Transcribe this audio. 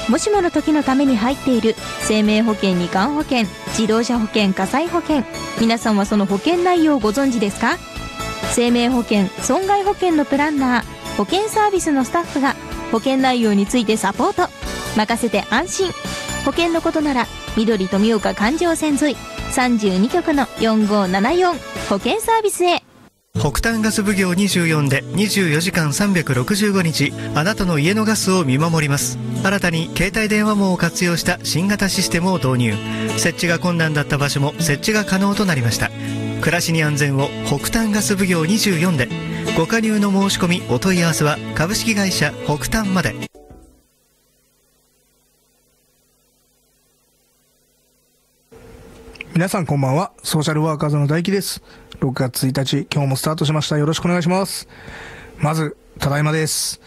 もしもの時のために入っている生命保険にがん保険、自動車保険、火災保険、皆さんはその保険内容をご存知ですか？生命保険、損害保険のプランナー、保険サービスのスタッフが保険内容についてサポート。任せて安心。保険のことなら緑富岡環状線沿い32局の4574保険サービスへ。 北丹ガス奉行24で24時間365日あなたの家のガスを見守ります。新たに携帯電話網を活用した新型システムを導入。設置が困難だった場所も設置が可能となりました。暮らしに安全を北丹ガス奉行24で。ご加入の申し込みお問い合わせは株式会社北丹まで。 皆さんこんばんは。ソーシャルワーカーズの大輝です。6月1日今日もスタートしました。よろしくお願いします。まずただいまです。